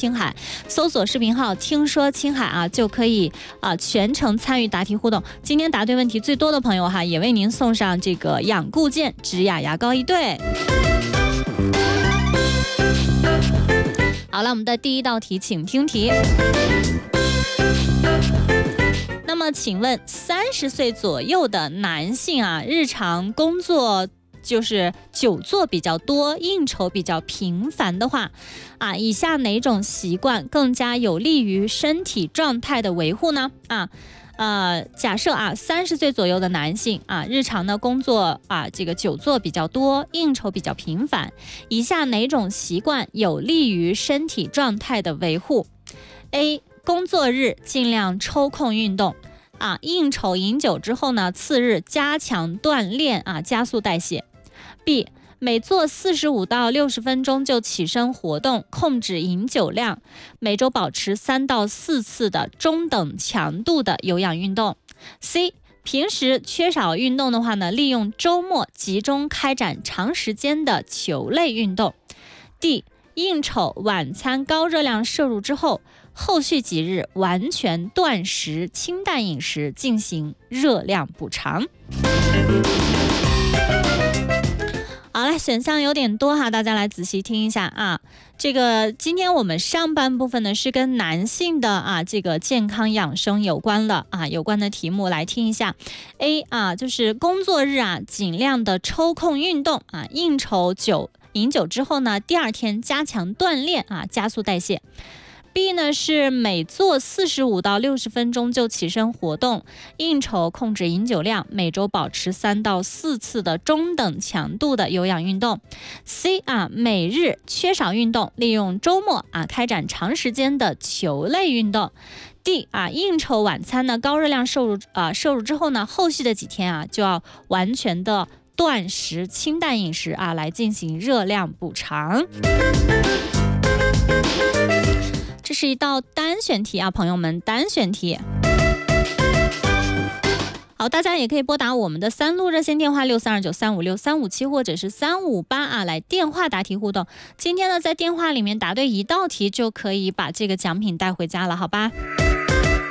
青海，搜索视频号听说青海啊，就可以全程参与答题互动。今天答对问题最多的朋友哈，也为您送上这个养固健植雅牙膏1对。好了，我们的第一道题，请听题。那么请问30岁左右的男性啊，日常工作就是久坐比较多，应酬比较频繁的话啊，以下哪种习惯更加有利于身体状态的维护呢？假设30岁左右的男性啊，日常的工作这个久坐比较多，应酬比较频繁，以下哪种习惯有利于身体状态的维护 ？A. 工作日尽量抽空运动应酬饮酒之后呢，次日加强锻炼加速代谢。B. 每做45到60分钟就起身活动，控制饮酒量，每周保持3到4次的中等强度的有氧运动。C. 平时缺少运动的话呢，利用周末集中开展长时间的球类运动。D. 应酬晚餐高热量摄入之后，后续几日完全断食清淡饮食，进行热量补偿。好了，选项有点多哈，大家来仔细听一下这个今天我们上半部分呢是跟男性的这个健康养生有关了有关的题目来听一下。A 就是工作日尽量的抽空运动应酬饮酒之后呢，第二天加强锻炼加速代谢。B 呢是每做45到60分钟就起身活动，应酬控制饮酒量，每周保持3到4次的中等强度的有氧运动。C 每日缺少运动，利用周末开展长时间的球类运动。D 应酬晚餐呢高热量摄入之后呢，后续的几天就要完全的断食清淡饮食来进行热量补偿。这是一道单选题朋友们，单选题。好，大家也可以拨打我们的3路热线电话6329356357或者是358来电话答题互动。今天呢，在电话里面答对1道题就可以把这个奖品带回家了，好吧？